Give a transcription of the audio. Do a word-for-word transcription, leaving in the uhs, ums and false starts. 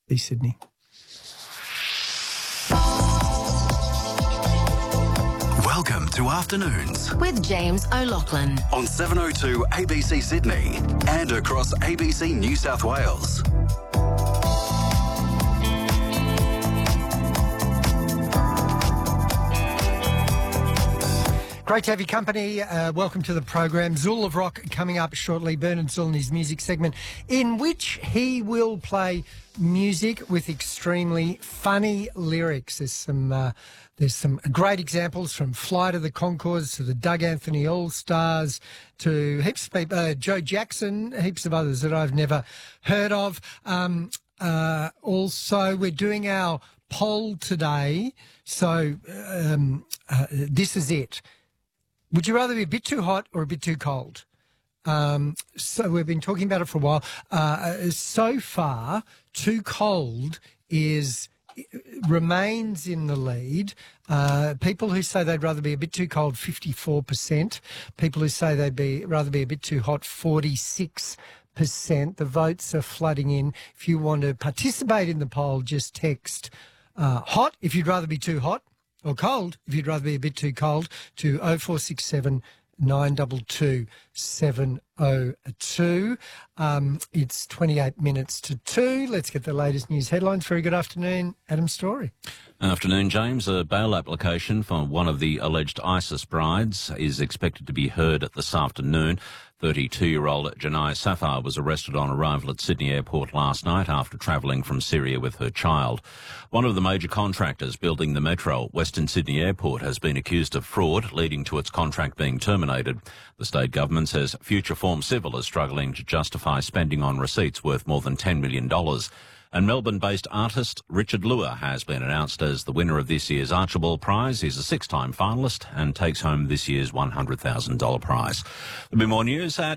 East Sydney. Welcome to Afternoons with James O'Loughlin on seven oh two A B C Sydney and across A B C New South Wales. Great to have your company. Uh, welcome to the program. Zool of Rock coming up shortly. Bernard Zool in his music segment, in which he will play music with extremely funny lyrics. There's some uh, there's some great examples, from Flight of the Conchords to the Doug Anthony All-Stars to heaps of people, uh, Joe Jackson, heaps of others that I've never heard of. Um, uh, also, we're doing our poll today, so um, uh, this is it. Would you rather be a bit too hot or a bit too cold? Um, so we've been talking about it for a while. Uh, so far, too cold is remains in the lead. Uh, people who say they'd rather be a bit too cold, fifty-four percent. People who say they'd be rather be a bit too hot, forty-six percent. The votes are flooding in. If you want to participate in the poll, just text uh, hot if you'd rather be too hot, or cold if you'd rather be a bit too cold, to oh four six seven, nine two two, seven oh two. Um, it's twenty-eight minutes to two. Let's get the latest news headlines. Very good afternoon, Adam Story. Afternoon, James. A bail application for one of the alleged ISIS brides is expected to be heard this afternoon. thirty-two-year-old Janai Safar was arrested on arrival at Sydney Airport last night after travelling from Syria with her child. One of the major contractors building the metro, Western Sydney Airport, has been accused of fraud, leading to its contract being terminated. The state government says Future Form Civil is struggling to justify spending on receipts worth more than ten million dollars. And Melbourne-based artist Richard Lua has been announced as the winner of this year's Archibald Prize. He's a six-time finalist and takes home this year's one hundred thousand dollars prize. There'll be more news at